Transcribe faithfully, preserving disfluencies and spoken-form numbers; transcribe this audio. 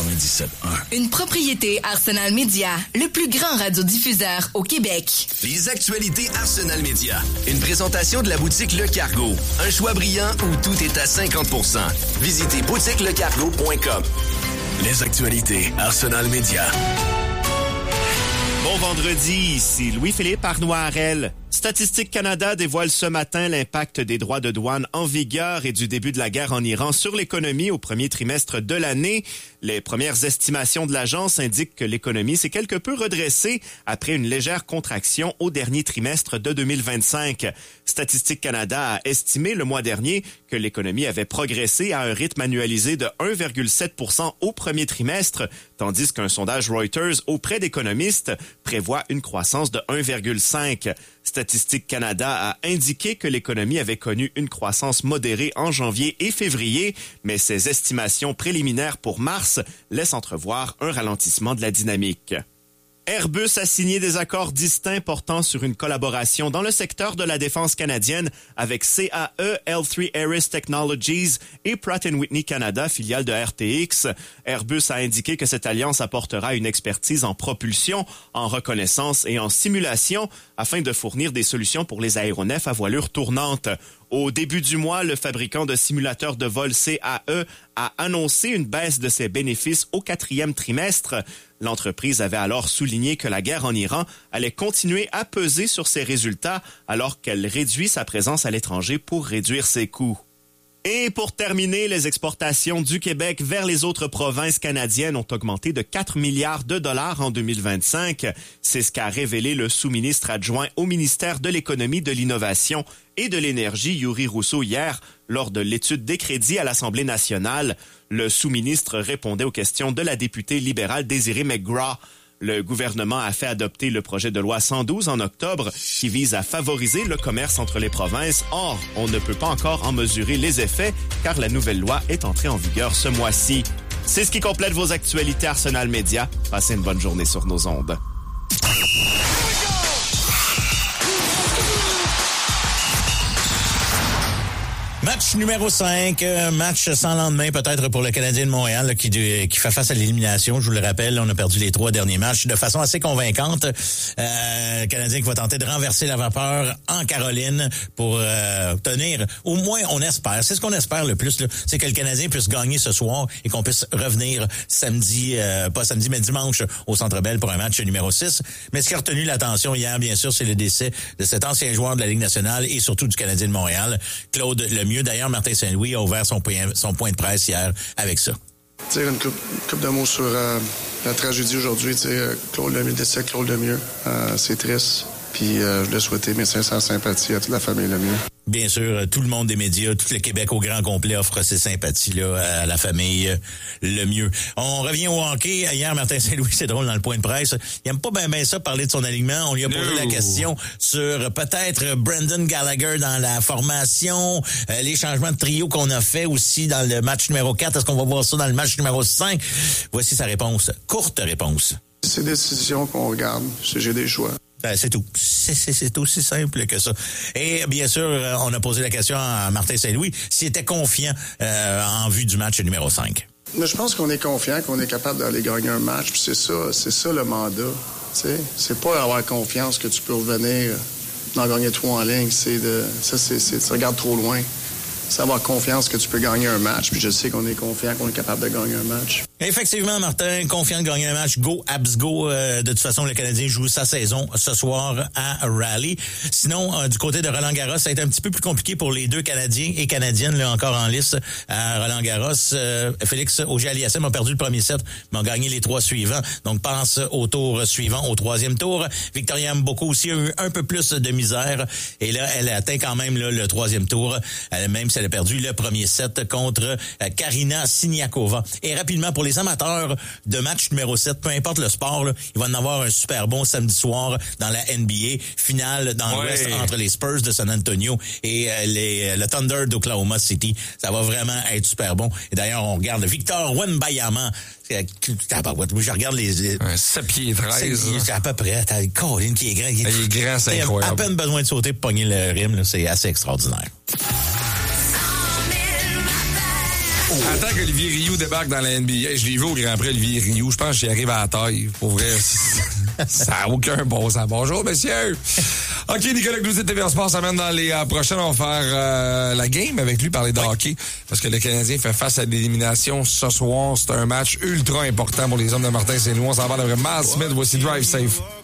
quatre-vingt-dix-sept un. Une propriété Arsenal Media, le plus grand radiodiffuseur au Québec. Les actualités Arsenal Media. Une présentation de la boutique Le Cargo. Un choix brillant où tout est à cinquante pour cent. Visitez boutique le cargo point com. Les actualités Arsenal Media. Bon vendredi, ici Louis-Philippe Arnoirel. Statistique Canada dévoile ce matin l'impact des droits de douane en vigueur et du début de la guerre en Iran sur l'économie au premier trimestre de l'année. Les premières estimations de l'agence indiquent que l'économie s'est quelque peu redressée après une légère contraction au dernier trimestre de deux mille vingt-cinq. Statistique Canada a estimé le mois dernier que l'économie avait progressé à un rythme annualisé de un virgule sept pour cent au premier trimestre, tandis qu'un sondage Reuters auprès d'économistes prévoit une croissance de un virgule cinq. Statistique Canada a indiqué que l'économie avait connu une croissance modérée en janvier et février, mais ses estimations préliminaires pour mars laissent entrevoir un ralentissement de la dynamique. Airbus a signé des accords distincts portant sur une collaboration dans le secteur de la défense canadienne avec C A E, L trois Ares Technologies et Pratt and Whitney Canada, filiale de R T X. Airbus a indiqué que cette alliance apportera une expertise en propulsion, en reconnaissance et en simulation afin de fournir des solutions pour les aéronefs à voilure tournante. Au début du mois, le fabricant de simulateurs de vol C A E a annoncé une baisse de ses bénéfices au quatrième trimestre. L'entreprise avait alors souligné que la guerre en Iran allait continuer à peser sur ses résultats alors qu'elle réduit sa présence à l'étranger pour réduire ses coûts. Et pour terminer, les exportations du Québec vers les autres provinces canadiennes ont augmenté de quatre milliards de dollars en deux mille vingt-cinq. C'est ce qu'a révélé le sous-ministre adjoint au ministère de l'Économie, de l'Innovation et de l'Énergie, Yuri Rousseau, hier, lors de l'étude des crédits à l'Assemblée nationale. Le sous-ministre répondait aux questions de la députée libérale Désirée McGraw. Le gouvernement a fait adopter le projet de loi cent douze en octobre qui vise à favoriser le commerce entre les provinces. Or, on ne peut pas encore en mesurer les effets car la nouvelle loi est entrée en vigueur ce mois-ci. C'est ce qui complète vos actualités Arsenal Media. Passez une bonne journée sur nos ondes. Match numéro cinq, match sans lendemain peut-être pour le Canadien de Montréal là, qui, qui fait face à l'élimination. Je vous le rappelle, on a perdu les trois derniers matchs de façon assez convaincante. Euh, le Canadien qui va tenter de renverser la vapeur en Caroline pour euh, obtenir, au moins on espère, c'est ce qu'on espère le plus, là, c'est que le Canadien puisse gagner ce soir et qu'on puisse revenir samedi, euh, pas samedi mais dimanche au Centre Bell pour un match numéro six. Mais ce qui a retenu l'attention hier, bien sûr, c'est le décès de cet ancien joueur de la Ligue nationale et surtout du Canadien de Montréal, Claude Lemieux. D'ailleurs, Martin Saint-Louis a ouvert son point, son point de presse hier avec ça. Dire une couple, couple de mots sur euh, la tragédie aujourd'hui. Claude Lemieux, décès Claude Lemieux. Euh, c'est triste. Puis euh, je le souhaitais mes sincères sympathies à toute la famille Lemieux. Bien sûr, tout le monde des médias, tout le Québec au grand complet offre ses sympathies-là à la famille Lemieux. On revient au hockey. Hier, Martin Saint-Louis, c'est drôle, dans le point de presse, il aime pas bien ben ça parler de son alignement. On lui a posé no. la question sur peut-être Brendan Gallagher dans la formation, euh, les changements de trio qu'on a fait aussi dans le match numéro quatre. Est-ce qu'on va voir ça dans le match numéro cinq? Voici sa réponse. Courte réponse. C'est des décisions qu'on regarde. J'ai des choix. Ben, c'est tout. C'est, c'est, c'est aussi simple que ça. Et bien sûr, on a posé la question à Martin Saint-Louis s'il était confiant euh, en vue du match numéro cinq. Mais je pense qu'on est confiant, qu'on est capable d'aller gagner un match. Puis c'est ça, c'est ça le mandat. T'sais? C'est pas avoir confiance que tu peux revenir d'en gagner trois en ligne. C'est de, ça, c'est, c'est, tu regardes trop loin. C'est avoir confiance que tu peux gagner un match. Puis je sais qu'on est confiant qu'on est capable de gagner un match. Effectivement, Martin, confiant de gagner un match. Go, Abs, go. Euh, de toute façon, le Canadien joue sa saison ce soir à Raleigh. Sinon, euh, du côté de Roland-Garros, ça a été un petit peu plus compliqué pour les deux Canadiens et Canadiennes, là, encore en lice à Roland-Garros. Euh, Félix Auger-Aliassime a perdu le premier set, mais a gagné les trois suivants. Donc, pense au tour suivant, au troisième tour. Victoria Mboko aussi a eu un peu plus de misère. Et là, elle atteint quand même là, le troisième tour, elle, même si elle a perdu le premier set contre euh, Karina Siniakova. Et rapidement, pour les amateurs de match numéro sept, peu importe le sport, là, il va en avoir un super bon samedi soir dans la N B A, finale dans ouais. l'Ouest entre les Spurs de San Antonio et euh, les, le Thunder d'Oklahoma City. Ça va vraiment être super bon. Et d'ailleurs, on regarde Victor Wembanyama. Je regarde les... les un sept pieds treize. C'est, c'est à peu près. T'as Colin qui est grand. Qui est, il est grand, c'est incroyable. À peine besoin de sauter pour pogner le rim. Là, c'est assez extraordinaire. Attends qu'Olivier Rioux débarque dans la N B A. Je l'ai vu au Grand Prix, Olivier Rioux. Je pense que j'y arrive à la taille. Pour vrai, ça n'a aucun bon sens. Bonjour, monsieur. OK, Nicolas Cloutier de T V R Sport s'amène dans les euh, prochaines. On va faire euh, la game avec lui, parler de oui. hockey. Parce que le Canadien fait face à l'élimination ce soir. C'est un match ultra important pour les hommes de Martin Saint-Louis. On s'en va de Miles Smith. Voici Drive Safe.